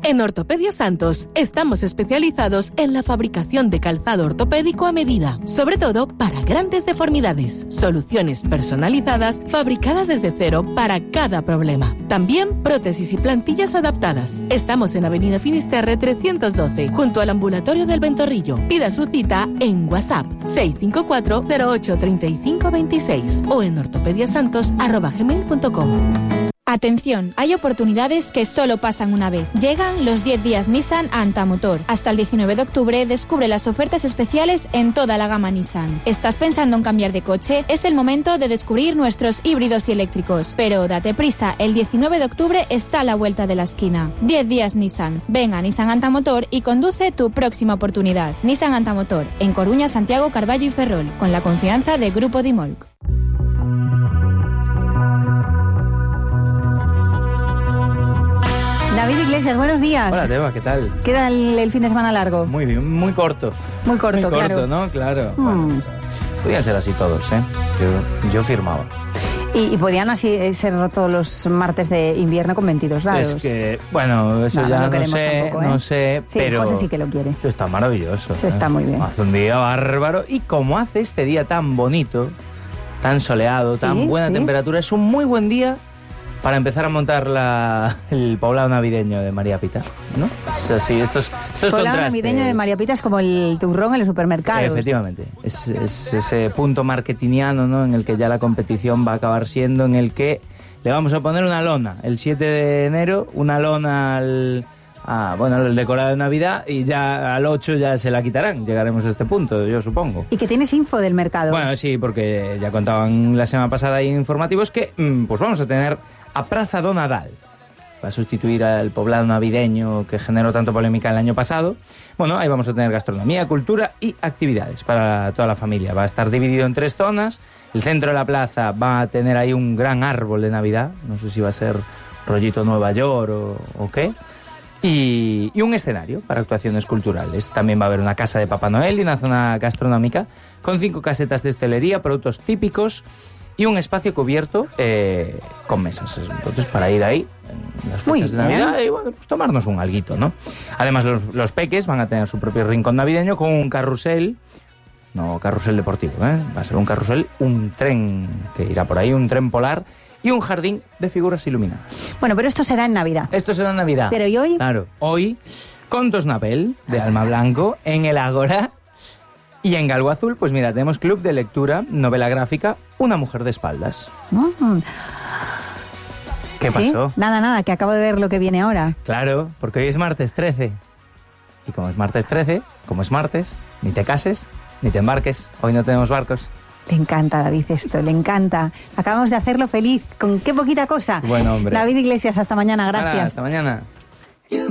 En Ortopedia Santos estamos especializados en la fabricación de calzado ortopédico a medida, sobre todo para grandes deformidades. Soluciones personalizadas fabricadas desde cero para cada problema. También prótesis y plantillas adaptadas. Estamos en Avenida Finisterre 312, junto al ambulatorio del Ventorrillo. Pida su cita en WhatsApp 654 08 35 26 o en ortopediasantos@gmail.com. Atención, hay oportunidades que solo pasan una vez. Llegan los 10 días Nissan a Antamotor. Hasta el 19 de octubre descubre las ofertas especiales en toda la gama Nissan. ¿Estás pensando en cambiar de coche? Es el momento de descubrir nuestros híbridos y eléctricos. Pero date prisa, el 19 de octubre está a la vuelta de la esquina. 10 días Nissan. Ven a Nissan Antamotor y conduce tu próxima oportunidad. Nissan Antamotor, en Coruña, Santiago, Carballo y Ferrol, con la confianza de Grupo Dimolc. David Iglesias, buenos días. Hola, Teba, ¿qué tal? ¿Qué tal el fin de semana largo? Muy bien, muy corto. Muy corto, claro. ¿No? Claro. Bueno, podían ser así todos, ¿eh? Yo firmaba. Y podían así ser todos los martes de invierno con 22 grados. Es que, bueno, eso ya no sé, tampoco, ¿eh? No sé, sí, pero... José sí que lo quiere. Eso está maravilloso. Eso está muy bien. Hace un día bárbaro. Y como hace este día tan bonito, tan soleado, tan buena temperatura, es un muy buen día para empezar a montar el poblado navideño de María Pita, ¿no? Es así, estos poblado navideño de María Pita es como el turrón en los supermercados. Efectivamente, es ese punto marketingiano, ¿no? En el que ya la competición va a acabar siendo, en el que le vamos a poner una lona el 7 de enero, una lona el decorado de Navidad, y ya al 8 ya se la quitarán. Llegaremos a este punto, yo supongo. ¿Y que tienes info del mercado? Bueno, sí, porque ya contaban la semana pasada ahí informativos que pues vamos a tener a Praza do Nadal. Va a sustituir al poblado navideño que generó tanto polémica el año pasado. Bueno, ahí vamos a tener gastronomía, cultura y actividades para toda la familia. Va a estar dividido en 3 zonas. El centro de la plaza va a tener ahí un gran árbol de Navidad. No sé si va a ser rollito Nueva York o qué. Y un escenario para actuaciones culturales. También va a haber una casa de Papá Noel y una zona gastronómica con 5 casetas de hostelería, productos típicos y un espacio cubierto con mesas. Entonces, para ir ahí en las fechas de Navidad y bueno, pues tomarnos un alguito, ¿no? Además, los peques van a tener su propio rincón navideño con un carrusel, no carrusel deportivo, va a ser un carrusel, un tren que irá por ahí, un tren polar y un jardín de figuras iluminadas. Bueno, pero esto será en Navidad. Esto será en Navidad. ¿Pero y hoy? Claro, hoy, Contos Napel, de Alma Blanco, en el Ágora. Y en Galgo Azul, pues mira, tenemos club de lectura, novela gráfica, Una mujer de espaldas. ¿Qué pasó? Nada, que acabo de ver lo que viene ahora. Claro, porque hoy es martes 13. Y como es martes 13, como es martes, ni te cases, ni te embarques. Hoy no tenemos barcos. Le encanta, David, esto, le encanta. Acabamos de hacerlo feliz, con qué poquita cosa. Buen hombre. David Iglesias, hasta mañana, gracias. Hasta mañana.